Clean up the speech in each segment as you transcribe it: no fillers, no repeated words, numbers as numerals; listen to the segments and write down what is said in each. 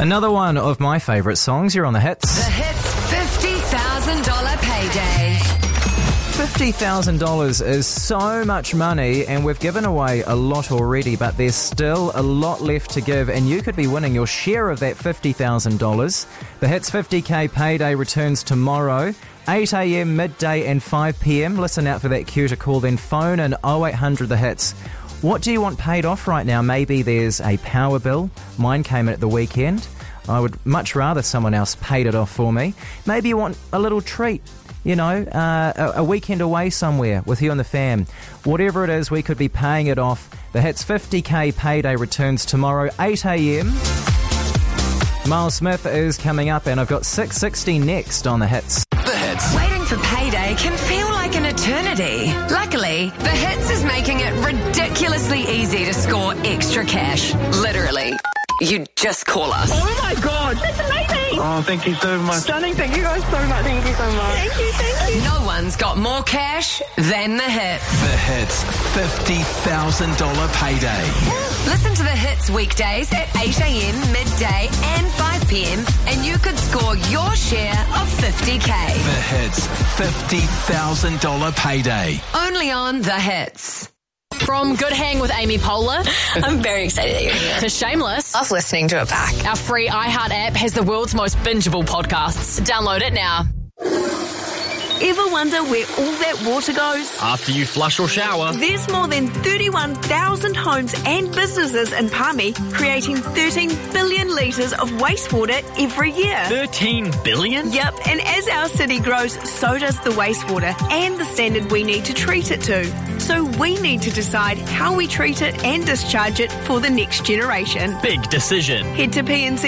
Another one of my favourite songs. You're on The Hits. The Hits $50,000 payday. $50,000 is so much money, and we've given away a lot already, but there's still a lot left to give, and you could be winning your share of that $50,000. The Hits 50k payday returns tomorrow, 8 a.m, midday and 5 p.m. Listen out for that cue to call, then phone in 0800 The Hits. What do you want paid off right now? Maybe there's a power bill. Mine came in at the weekend. I would much rather someone else paid it off for me. Maybe you want a little treat. You know, a weekend away somewhere with you and the fam. Whatever it is, we could be paying it off. The Hits 50k payday returns tomorrow, 8 a.m. Miles Smith is coming up, and I've got 660 next on The Hits. The Hits. Waiting for payday can feel like an eternity. Luckily, The Hits is making it ridiculously easy to score extra cash. Literally. You just call us. Oh my God, that's amazing! Oh, thank you so much. Stunning, thank you guys so much. Thank you so much. Thank you. No one's got more cash than The Hits. The Hits $50,000 payday. Listen to The Hits weekdays at 8 a.m, midday and 5 p.m, and you could score your share of 50k. The Hits $50,000 payday. Only on The Hits. From Good Hang with Amy Poehler I'm very excited that you're here. to Shameless, Love listening to it back. our free iHeart app has the world's most bingeable podcasts. Download it now. Ever wonder where all that water goes? After you flush or shower. There's more than 31,000 homes and businesses in Palmy creating 13 billion litres of wastewater every year. 13 billion? Yep, and as our city grows, so does the wastewater and the standard we need to treat it to. So we need to decide how we treat it and discharge it for the next generation. Big decision. Head to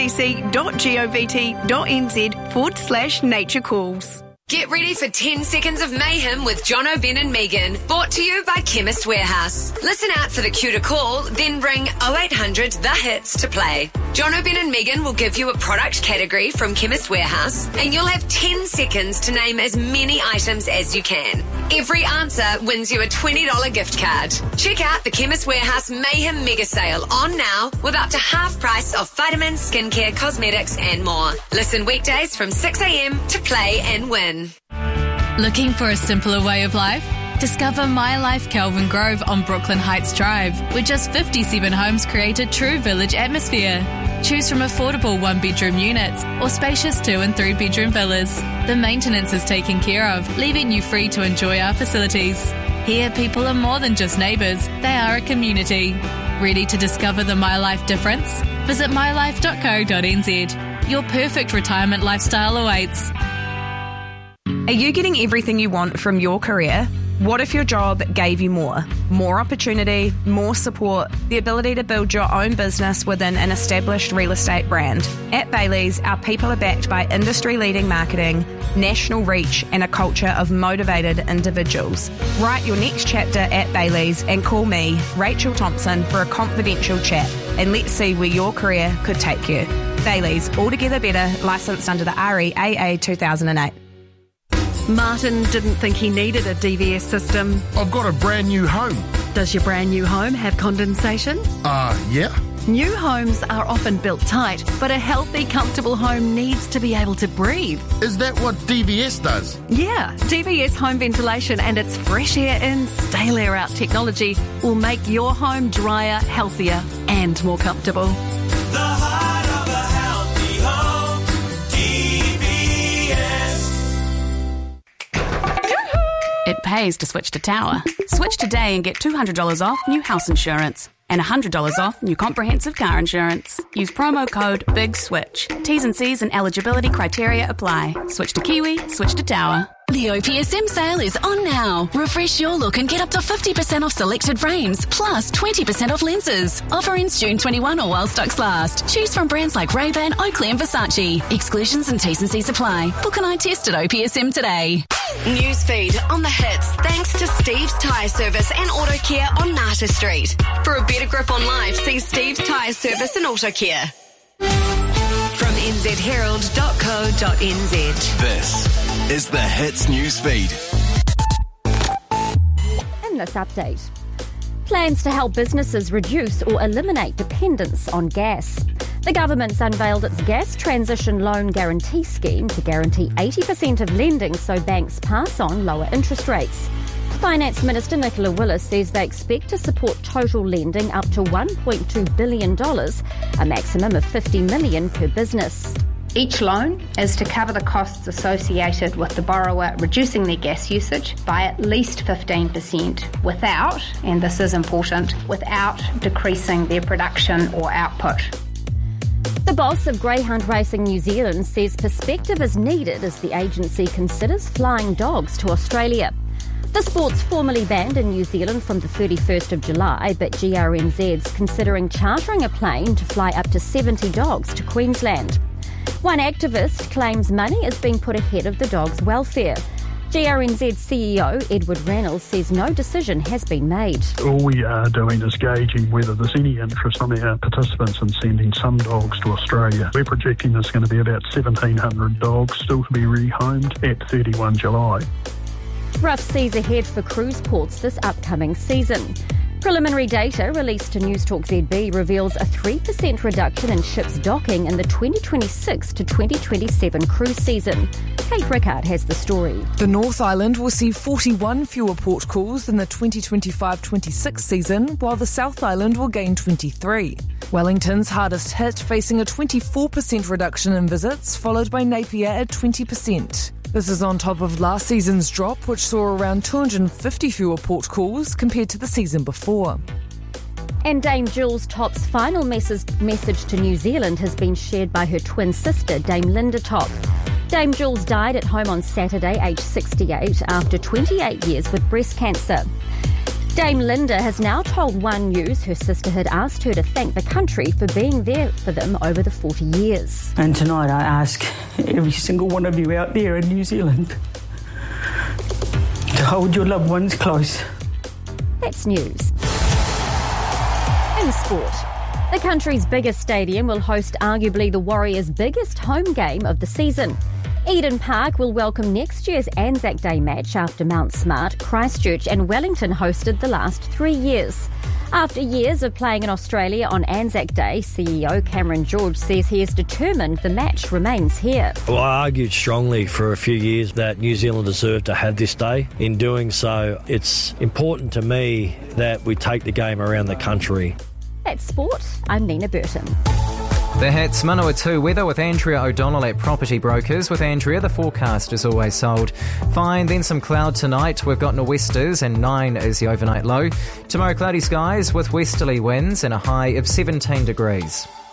pncc.govt.nz/nature calls. Get ready for 10 seconds of mayhem with John O'Ben and Megan. Brought to you by Chemist Warehouse. Listen out for the cue to call, then ring 0800 The Hits to play. John O'Ben and Megan will give you a product category from Chemist Warehouse, and you'll have 10 seconds to name as many items as you can. Every answer wins you a $20 gift card. Check out the Chemist Warehouse Mayhem Mega Sale on now with up to half price of vitamins, skincare, cosmetics, and more. Listen weekdays from 6 a.m. to play and win. Looking for a simpler way of life? Discover My Life Kelvin Grove on Brooklyn Heights Drive, where just 57 homes create a true village atmosphere. Choose from affordable one-bedroom units or spacious 2- and 3-bedroom villas. The maintenance is taken care of, leaving you free to enjoy our facilities. Here, people are more than just neighbours, they are a community. Ready to discover the My Life difference? Visit mylife.co.nz. Your perfect retirement lifestyle awaits. Are you getting everything you want from your career? What if your job gave you more? More opportunity, more support, the ability to build your own business within an established real estate brand. At Bailey's, our people are backed by industry-leading marketing, national reach, and a culture of motivated individuals. Write your next chapter at Bailey's and call me, Rachel Thompson, for a confidential chat, and let's see where your career could take you. Bailey's, altogether better, licensed under the REAA 2008. Martin didn't think he needed a DVS system. I've got a brand new home. Does your brand new home have condensation? Yeah. New homes are often built tight, but a healthy, comfortable home needs to be able to breathe. Is that what DVS does? Yeah, DVS home ventilation and its fresh air in, stale air out technology will make your home drier, healthier and more comfortable. The heart of a healthy home, DVS. It pays to switch to Tower. Switch today and get $200 off new house insurance and $100 off new comprehensive car insurance. Use promo code BIGSWITCH. T's and C's and eligibility criteria apply. Switch to Kiwi, switch to Tower. The OPSM sale is on now. Refresh your look and get up to 50% off selected frames, plus 20% off lenses. Offer ends June 21 or while stocks last. Choose from brands like Ray-Ban, Oakley and Versace. Exclusions and T's and C's apply. Book an eye test at OPSM today. Newsfeed on the hits thanks to Steve's Tyre Service and Auto Care on Nata Street. For a better grip on life, see Steve's Tyre Service and Auto Care. From nzherald.co.nz. This is the Hits Newsfeed. In this update, plans to help businesses reduce or eliminate dependence on gas. The government's unveiled its gas transition loan guarantee scheme to guarantee 80% of lending so banks pass on lower interest rates. Finance Minister Nicola Willis says they expect to support total lending up to $1.2 billion, a maximum of $50 million per business. Each loan is to cover the costs associated with the borrower reducing their gas usage by at least 15% without, and this is important, without decreasing their production or output. The boss of Greyhound Racing New Zealand says perspective is needed as the agency considers flying dogs to Australia. The sport's formally banned in New Zealand from the 31st of July, but GRNZ's considering chartering a plane to fly up to 70 dogs to Queensland. One activist claims money is being put ahead of the dogs' welfare. GRNZ CEO Edward Reynolds says no decision has been made. All we are doing is gauging whether there's any interest from our participants in sending some dogs to Australia. We're projecting there's going to be about 1,700 dogs still to be rehomed at 31 July. Rough seas ahead for cruise ports this upcoming season. Preliminary data released to Newstalk ZB reveals a 3% reduction in ships docking in the 2026 to 2027 cruise season. Kate Rickard has the story. The North Island will see 41 fewer port calls than the 2025-26 season, while the South Island will gain 23. Wellington's hardest hit, facing a 24% reduction in visits, followed by Napier at 20%. This is on top of last season's drop, which saw around 250 fewer port calls compared to the season before. And Dame Jules Topp's final message to New Zealand has been shared by her twin sister, Dame Linda Topp. Dame Jules died at home on Saturday, aged 68, after 28 years with breast cancer. Dame Linda has now told One News her sister had asked her to thank the country for being there for them over the 40 years. And tonight I ask every single one of you out there in New Zealand to hold your loved ones close. That's news. In sport, the country's biggest stadium will host arguably the Warriors' biggest home game of the season. Eden Park will welcome next year's Anzac Day match after Mount Smart, Christchurch and Wellington hosted the last 3 years. After years of playing in Australia on Anzac Day, CEO Cameron George says he is determined the match remains here. Well, I argued strongly for a few years that New Zealand deserved to have this day. In doing so, it's important to me that we take the game around the country. That's sport. I'm Nina Burton. The Hits Manawatu weather with Andrea O'Donnell at Property Brokers. With Andrea, the forecast is always sold. Fine, then some cloud tonight. We've got nor'westers and 9 is the overnight low. Tomorrow, cloudy skies with westerly winds and a high of 17 degrees.